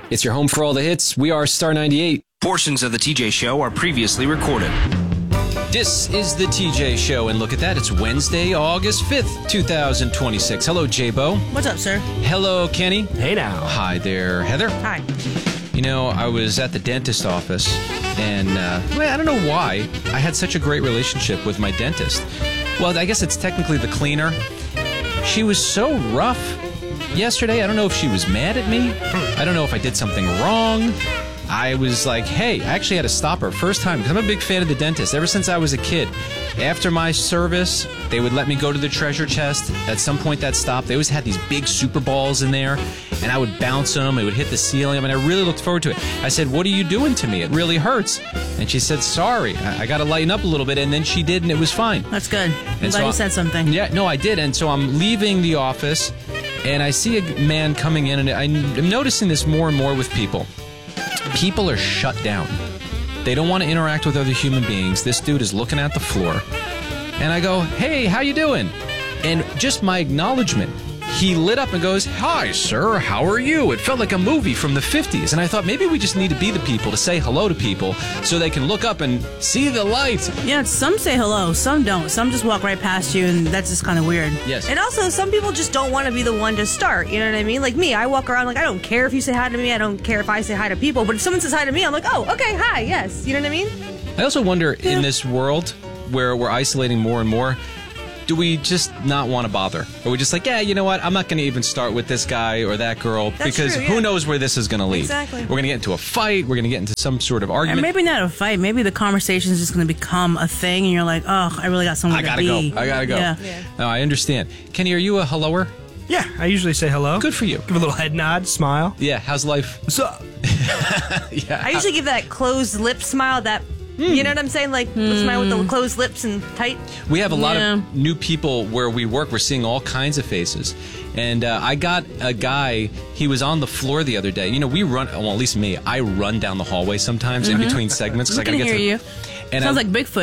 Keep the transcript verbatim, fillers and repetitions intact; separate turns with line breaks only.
It's your home for all the hits. We are Star ninety-eight.
Portions of the T J Show are previously recorded.
This is the T J Show, and look at that. It's Wednesday, August fifth, two thousand twenty-six. Hello, J-Bo.
What's up, sir?
Hello, Kenny.
Hey now.
Hi there, Heather.
Hi.
You know, I was at the dentist office, and uh, well, I don't know why I had such a great relationship with my dentist. Well, I guess it's technically the cleaner. She was so rough yesterday. I don't know if she was mad at me. I don't know if I did something wrong. I was like, hey, I actually had to stop her first time because I'm a big fan of the dentist. Ever since I was a kid, after my service, they would let me go to the treasure chest. At some point that stopped. They always had these big super balls in there, and I would bounce them. It would hit the ceiling. I mean, I really looked forward to it. I said, what are you doing to me? It really hurts. And she said, sorry, I, I got to lighten up a little bit. And then she did, and it was fine.
That's good. I'm
And
glad
so
you
I-
said something.
Yeah, no, I did. And so I'm leaving the office, and I see a man coming in, and I'm noticing this more and more with people. People are shut down. They don't want to interact with other human beings. This dude is looking at the floor. And I go, hey, how you doing? And just my acknowledgement, he lit up and goes, hi, sir, how are you? It felt like a movie from the fifties. And I thought maybe we just need to be the people to say hello to people so they can look up and see the light.
Yeah, some say hello, some don't. Some just walk right past you, and that's just kind of weird.
Yes.
And also, some people just don't want to be the one to start. You know what I mean? Like me, I walk around like I don't care if you say hi to me. I don't care if I say hi to people. But if someone says hi to me, I'm like, oh, okay, hi, yes. You know what I mean?
I also wonder,
Yeah.
in this world where we're isolating more and more, do we just not want to bother? Are we just like, yeah, you know what? I'm not going to even start with this guy or that girl
That's
because
true,
who
yeah.
knows where this is going to lead?
Exactly.
We're going to get into a fight. We're going to get into some sort of
Or
argument.
maybe not a fight. Maybe the conversation is just going to become a thing, and you're like, oh, I really got somewhere
I got
to
to
be.
go. I got to go.
Yeah.
Yeah.
No, I understand. Kenny, are you a helloer?
Yeah, I usually say hello.
Good for you.
Give a little head nod, smile.
Yeah, how's life?
What's up?
Yeah.
I usually give that closed lip smile, that, you know what I'm saying? Like, the smile with the closed lips and tight.
We have a lot
Yeah.
of new people where we work. We're seeing all kinds of faces. And uh, I got a guy, he was on the floor the other day. You know, we run, well, at least me, I run down the hallway sometimes in between segments. 'cause
We
I gotta
can
get
hear
to,
you.
And
Sounds
I-
like Bigfoot.